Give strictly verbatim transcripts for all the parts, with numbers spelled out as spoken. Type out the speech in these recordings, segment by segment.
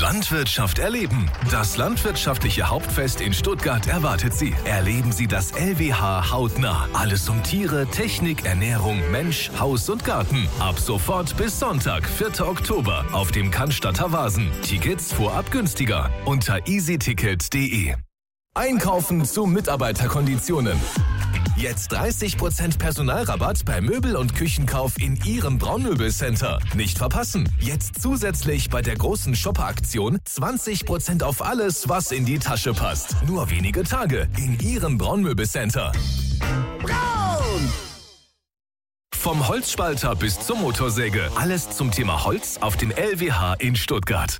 Landwirtschaft erleben. Das landwirtschaftliche Hauptfest in Stuttgart erwartet Sie. Erleben Sie das L W H hautnah. Alles um Tiere, Technik, Ernährung, Mensch, Haus und Garten. Ab sofort bis Sonntag, vierter Oktober auf dem Cannstatter Wasen. Tickets vorab günstiger unter easyticket punkt de. Einkaufen zu Mitarbeiterkonditionen. Jetzt dreißig Prozent Personalrabatt bei Möbel- und Küchenkauf in Ihrem Braunmöbelcenter. Nicht verpassen. Jetzt zusätzlich bei der großen Shopper-Aktion zwanzig Prozent auf alles, was in die Tasche passt. Nur wenige Tage in Ihrem Braunmöbelcenter. Braun! Vom Holzspalter bis zur Motorsäge. Alles zum Thema Holz auf den L W H in Stuttgart.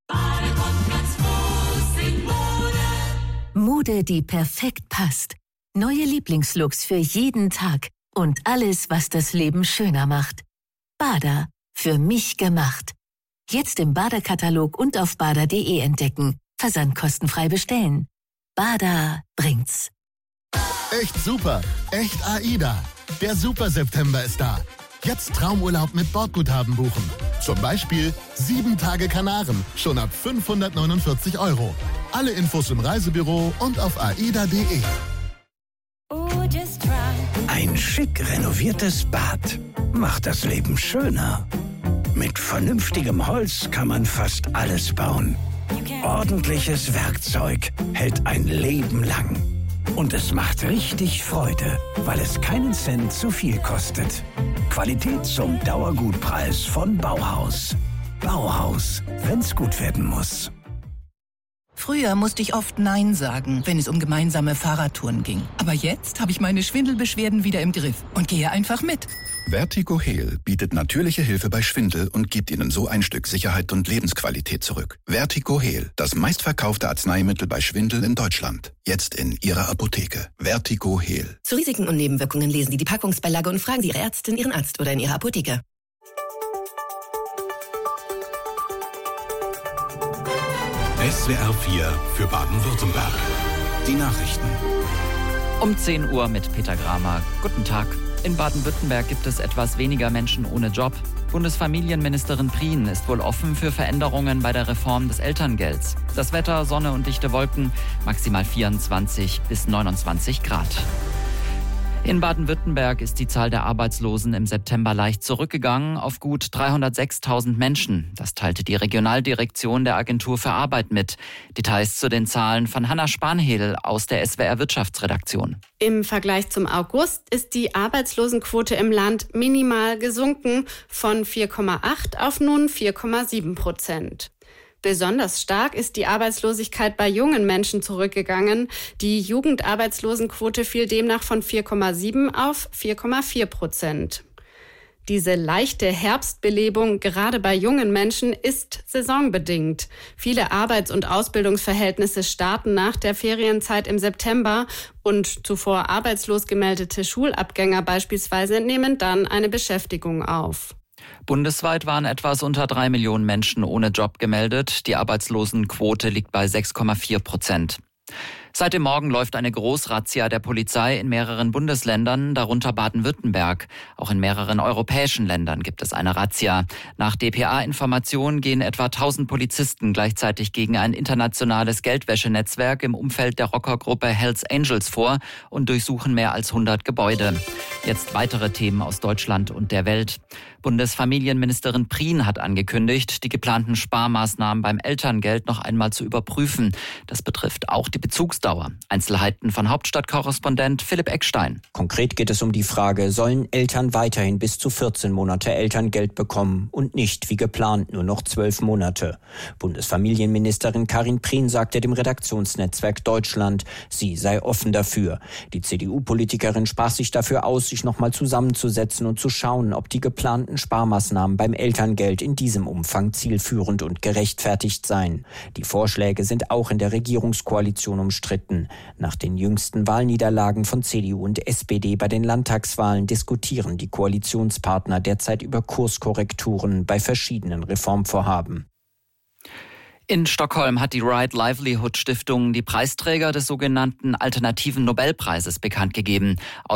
Mode, die perfekt passt. Neue Lieblingslooks für jeden Tag und alles, was das Leben schöner macht. Bada, für mich gemacht. Jetzt im Bada-Katalog und auf bada punkt de entdecken. Versand kostenfrei bestellen. Bada bringt's. Echt super, echt AIDA. Der Super September ist da. Jetzt Traumurlaub mit Bordguthaben buchen. Zum Beispiel sieben Tage Kanaren, schon ab fünfhundertneunundvierzig Euro. Alle Infos im Reisebüro und auf aida punkt de. Ein schick renoviertes Bad macht das Leben schöner. Mit vernünftigem Holz kann man fast alles bauen. Ordentliches Werkzeug hält ein Leben lang. Und es macht richtig Freude, weil es keinen Cent zu viel kostet. Qualität zum Dauergutpreis von Bauhaus. Bauhaus, wenn's gut werden muss. Früher musste ich oft Nein sagen, wenn es um gemeinsame Fahrradtouren ging. Aber jetzt habe ich meine Schwindelbeschwerden wieder im Griff und gehe einfach mit. Vertigo Heal bietet natürliche Hilfe bei Schwindel und gibt Ihnen so ein Stück Sicherheit und Lebensqualität zurück. Vertigo Heal, das meistverkaufte Arzneimittel bei Schwindel in Deutschland. Jetzt in Ihrer Apotheke. Vertigo Heal. Zu Risiken und Nebenwirkungen lesen Sie die Packungsbeilage und fragen Sie Ihre Ärztin, Ihren Arzt oder in Ihrer Apotheke. S W R vier für Baden-Württemberg. Die Nachrichten. Um zehn Uhr mit Peter Gramer. Guten Tag. In Baden-Württemberg gibt es etwas weniger Menschen ohne Job. Bundesfamilienministerin Prien ist wohl offen für Veränderungen bei der Reform des Elterngelds. Das Wetter, Sonne und dichte Wolken, maximal vierundzwanzig bis neunundzwanzig Grad. In Baden-Württemberg ist die Zahl der Arbeitslosen im September leicht zurückgegangen auf gut dreihundertsechstausend Menschen. Das teilte die Regionaldirektion der Agentur für Arbeit mit. Details zu den Zahlen von Hanna Spanhedel aus der S W R Wirtschaftsredaktion. Im Vergleich zum August ist die Arbeitslosenquote im Land minimal gesunken von vier Komma acht auf nun vier Komma sieben Prozent. Besonders stark ist die Arbeitslosigkeit bei jungen Menschen zurückgegangen. Die Jugendarbeitslosenquote fiel demnach von vier Komma sieben auf vier Komma vier Prozent. Diese leichte Herbstbelebung gerade bei jungen Menschen ist saisonbedingt. Viele Arbeits- und Ausbildungsverhältnisse starten nach der Ferienzeit im September und zuvor arbeitslos gemeldete Schulabgänger beispielsweise nehmen dann eine Beschäftigung auf. Bundesweit waren etwas unter drei Millionen Menschen ohne Job gemeldet. Die Arbeitslosenquote liegt bei sechs Komma vier Prozent. Seit dem Morgen läuft eine Großrazzia der Polizei in mehreren Bundesländern, darunter Baden-Württemberg. Auch in mehreren europäischen Ländern gibt es eine Razzia. Nach D P A-Informationen gehen etwa tausend Polizisten gleichzeitig gegen ein internationales Geldwäschenetzwerk im Umfeld der Rockergruppe Hells Angels vor und durchsuchen mehr als hundert Gebäude. Jetzt weitere Themen aus Deutschland und der Welt. Bundesfamilienministerin Prien hat angekündigt, die geplanten Sparmaßnahmen beim Elterngeld noch einmal zu überprüfen. Das betrifft auch die Bezugsdauer. Einzelheiten von Hauptstadtkorrespondent Philipp Eckstein. Konkret geht es um die Frage, sollen Eltern weiterhin bis zu vierzehn Monate Elterngeld bekommen und nicht wie geplant nur noch zwölf Monate. Bundesfamilienministerin Karin Prien sagte dem Redaktionsnetzwerk Deutschland, sie sei offen dafür. Die C D U-Politikerin sprach sich dafür aus, sich nochmal zusammenzusetzen und zu schauen, ob die geplanten Sparmaßnahmen beim Elterngeld in diesem Umfang zielführend und gerechtfertigt seien. Die Vorschläge sind auch in der Regierungskoalition umstritten. Nach den jüngsten Wahlniederlagen von C D U und S P D bei den Landtagswahlen diskutieren die Koalitionspartner derzeit über Kurskorrekturen bei verschiedenen Reformvorhaben. In Stockholm hat die Right Livelihood Stiftung die Preisträger des sogenannten Alternativen Nobelpreises bekannt gegeben.